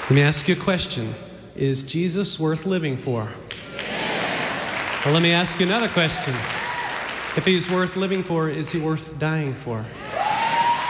Let me ask you a question. Is Jesus worth living for? Well, let me ask you another question. If he's worth living for, is he worth dying for?